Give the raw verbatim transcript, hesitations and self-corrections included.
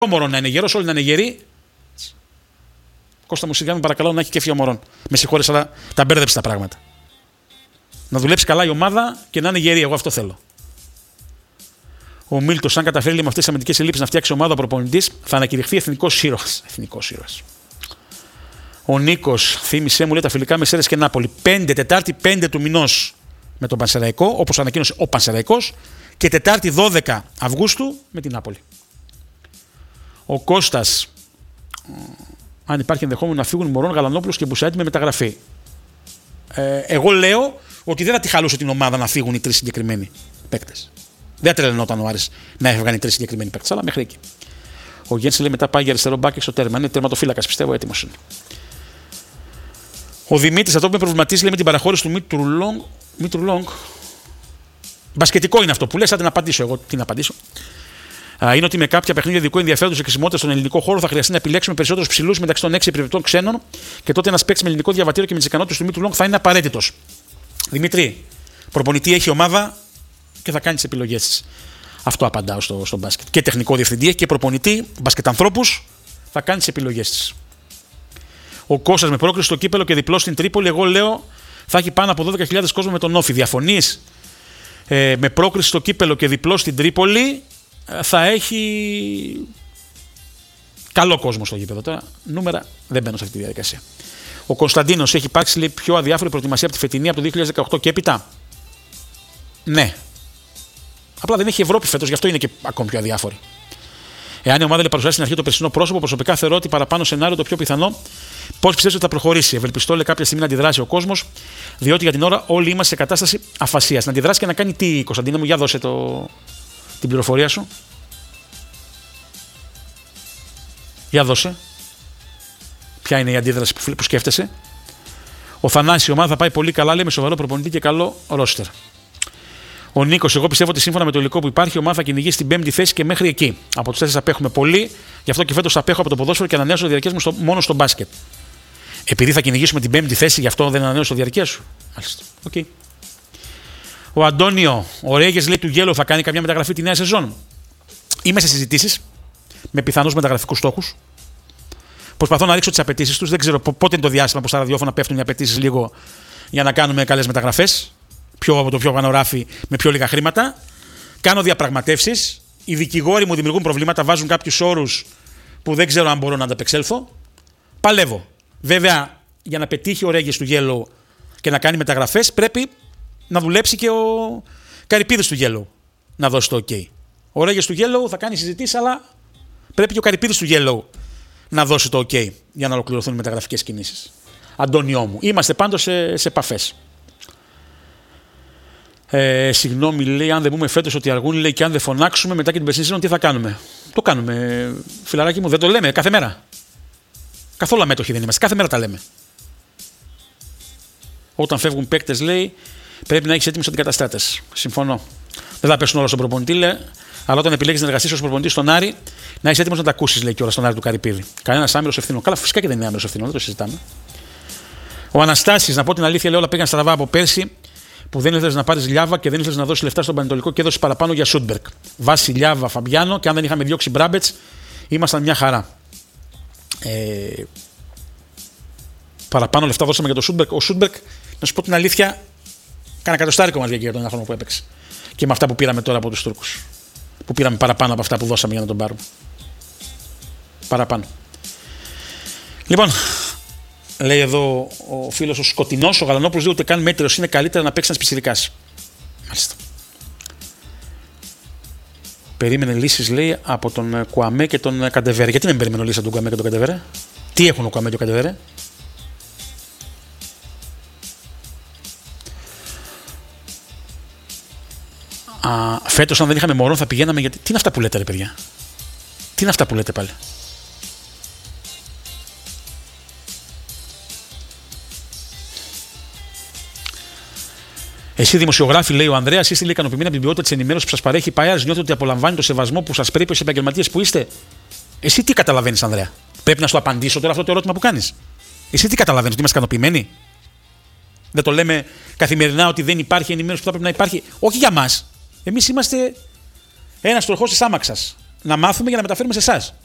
μωρό να είναι γερός, όλοι να είναι γεροί. Κώστα μου, σιγά με παρακαλώ να έχει κέφι ο μωρών. Με συγχωρείς, αλλά τα μπέρδεψε τα πράγματα. Να δουλέψει καλά η ομάδα και να είναι γερή. Εγώ αυτό θέλω. Ο Μίλτος, αν καταφέρει με αυτές τις αμυντικές ελλείψεις να φτιάξει ομάδα προπονητής, θα ανακηρυχθεί εθνικός ήρωας. Εθνικός ήρωας. Ο Νίκος, θύμισέ μου, λέει τα φιλικά με Σέρες και Νάπολη. πέντε Τετάρτη, πέντε του μηνός με τον Πανσεραϊκό, όπως ανακοίνωσε ο Πανσεραϊκός, και Τετάρτη δώδεκα Αυγούστου με την Νάπολη. Ο Κώστας, αν υπάρχει ενδεχόμενο να φύγουν Μωρόν, Γαλανόπουλος και Μπουσαέτη με μεταγραφή. Ε, εγώ λέω ότι δεν θα τη χαλούσε την ομάδα να φύγουν οι τρεις συγκεκριμένοι παίκτες. Δεν τρελαινόταν ο Άρης να έφευγαν οι τρεις συγκεκριμένοι παίκτες, αλλά μέχρι εκεί. Ο Γιάννης λέει μετά πάει για αριστερό μπάκ στο τέρμα. Είναι τερματοφύλακας, πιστεύω, έτοιμος είναι. Ο Δημήτρης, αυτό που με προβληματίζει, λέει με την παραχώρηση του Μήτρου Μήτρου μπασκετικό είναι αυτό που λες, άντε να απαντήσω εγώ. Τι να απαντήσω. Είναι ότι με κάποια παιχνίδια ειδικού ενδιαφέροντος και χρησιμότητα στον ελληνικό χώρο θα χρειαστεί να επιλέξουμε περισσότερους ψηλούς μεταξύ των έξι επιπληκτών ξένων και τότε ένας παίκτης με ελληνικό διαβατήριο και με τις ικανότητες του Μήτρου Λόγκ θα είναι απαραίτητος. Δημήτρη, προπονητή έχει ομάδα και θα κάνει τις επιλογές της. Αυτό απαντάω στο, στο μπάσκετ. Και τεχνικό διευθυντή έχει και προπονητή, μπασκετανθρώπους, θα κάνει τις επιλογές της. Ο Κώστας με πρόκριση στο κύπελο και διπλό στην Τρίπολη, εγώ λέω θα έχει πάνω από δώδεκα χιλιάδες κόσμο με τον Όφη. Διαφωνείς? Ε, με πρόκριση στο κύπελο και διπλό στην Τρίπολη θα έχει καλό κόσμο στο γήπεδο. Τώρα νούμερα δεν μπαίνω σε αυτή τη διαδικασία. Ο Κωνσταντίνος, έχει υπάρξει λέει, πιο αδιάφορη προετοιμασία από τη φετινή από το δύο χιλιάδες δεκαοκτώ και έπειτα. Ναι. Απλά δεν έχει Ευρώπη φέτος, γι' αυτό είναι και ακόμη πιο αδιάφορη. Εάν η ομάδα λέει, παρουσιάσει στην αρχή το περσινό πρόσωπο, προσωπικά θεωρώ ότι παραπάνω σενάριο το πιο πιθανό. Πώς πιστεύεις ότι θα προχωρήσει? Ευελπιστώ λέει, κάποια στιγμή να αντιδράσει ο κόσμος, διότι για την ώρα όλοι είμαστε σε κατάσταση αφασίας. Να αντιδράσει και να κάνει τι, Κωνσταντίνα μου, για δώσε το... την πληροφορία σου. Για δώσε. Ποια είναι η αντίδραση που, που σκέφτεσαι? Ο Θανάσης, η ομάδα θα πάει πολύ καλά, λέει, με σοβαρό προπονητή και καλό ρόστερ. Ο Νίκος, εγώ πιστεύω ότι σύμφωνα με το υλικό που υπάρχει, η ομάδα θα κυνηγήσει στην πέμπτη θέση και μέχρι εκεί. Από τους τέσσερις απέχουμε πολύ, γι' αυτό και φέτος απέχω από το ποδόσφαιρο και ανανέωσα το διαρκές μου στο, μόνο στο μπάσκετ. Επειδή θα κυνηγήσουμε την πέμπτη θέση, γι' αυτό δεν ανανέωσα το διαρκές σου. Μάλιστα. Okay. Ο Αντώνιο, ο Ρέγες λέει του Γέλο θα κάνει καμιά μεταγραφή τη νέα σεζόν. Είμαι σε συζητήσεις με πιθανούς μεταγραφικούς στόχους. Προσπαθώ να ρίξω τις απαιτήσεις τους. Δεν ξέρω πότε είναι το διάστημα που στα ραδιόφωνα πέφτουν οι απαιτήσεις λίγο για να κάνουμε καλές μεταγραφές. Πιο από το πιο πανοράφι με πιο λίγα χρήματα. Κάνω διαπραγματεύσεις. Οι δικηγόροι μου δημιουργούν προβλήματα, βάζουν κάποιους όρους που δεν ξέρω αν μπορώ να ανταπεξέλθω. Παλεύω. Βέβαια, για να πετύχει ο Ρέγες του Γέλο και να κάνει μεταγραφές, πρέπει να δουλέψει και ο Καρυπίδης του Yellow να δώσει το OK. Ο Ρέγες του Yellow θα κάνει συζητήσεις, αλλά πρέπει και ο Καρυπίδης του Yellow να δώσει το OK για να ολοκληρωθούν οι μεταγραφικές κινήσεις. Αντώνιό μου, είμαστε πάντως σε, σε επαφές. Ε, συγγνώμη, λέει, αν δεν πούμε φέτος ότι αργούν, λέει, και αν δεν φωνάξουμε μετά και την περσινή σεζόν, τι θα κάνουμε? Το κάνουμε, φιλαράκι μου, δεν το λέμε κάθε μέρα. Καθόλου αμέτωχοι δεν είμαστε, κάθε μέρα τα λέμε. Όταν φεύγουν παίκτες, λέει, πρέπει να έχεις έτοιμους αντικαταστάτες. Συμφωνώ. Δεν θα πέσουν όλα στον προπονητή, λέει, αλλά όταν επιλέγεις να εργαστείς ως προπονητή στον Άρη, να είσαι έτοιμος να τα ακούσεις, λέει, και όλα στον Άρη του Καρυπίδη. Κανένας άμυρος ευθυνών. Καλά, φυσικά και δεν είναι άμυρος ευθυνών, δεν το συζητάμε. Ο Αναστάσης, να πω την αλήθεια, λέει, όλα πήγαν στραβά από πέρσι, που δεν ήθελες να πάρεις Λιάβα και δεν ήθελες να δώσεις λεφτά στον Πανετολικό και έδωσες παραπάνω για Σούντμπερκ. Βάση Λιάβα, Φαμπιάνο, και αν δεν είχαμε διώξει Μπράμπετς, ήμασταν μια χαρά. Ε, παραπάνω λεφτά δώσαμε για τον Σούντμπερκ. Ο Σούντμπερκ, να σου πω την αλήθεια, κάνα εκατοστάρικο μας βγήκε για τον ένα χρόνο που έπαιξε. Και με αυτά που πήραμε τώρα από τους Τούρκους. Που πήραμε παραπάνω από αυτά που δώσαμε για να τον πάρουμε. Παραπάνω. Λοιπόν, λέει εδώ ο φίλος ο Σκοτεινός, ο Γαλανόπουλος, λέει ούτε καν μέτριος είναι καλύτερα να παίξει ένας πιτσιρικάς. Μάλιστα. Περίμενε λύσεις, λέει, από τον Κουαμέ και τον Καντεβέρε. Γιατί δεν περίμενε λύσεις από τον Κουαμέ και τον Καντεβέρε? Τι έχουν ο Κουαμέ και ο Καντεβέρε? Φέτος, αν δεν είχαμε Μωρόν, θα πηγαίναμε. Γιατί... Τι είναι αυτά που λέτε, ρε παιδιά? Τι είναι αυτά που λέτε πάλι? Εσύ, δημοσιογράφοι, λέει ο Ανδρέας, είστε λέει, ικανοποιημένοι από την ποιότητα της ενημέρωσης που σας παρέχει η ΠΑΕΑΡ, νιώθετε ότι απολαμβάνει το σεβασμό που σας πρέπει ως επαγγελματίες που είστε? Εσύ τι καταλαβαίνεις, Ανδρέα? Πρέπει να σου απαντήσω τώρα αυτό το ερώτημα που κάνεις. Εσύ τι καταλαβαίνεις, ότι είμαστε ικανοποιημένοι? Δεν το λέμε καθημερινά ότι δεν υπάρχει ενημέρωση που θα πρέπει να υπάρχει? Όχι για μας. Εμείς είμαστε ένας τροχός της άμαξας. Να μάθουμε για να μεταφέρουμε σε εσάς.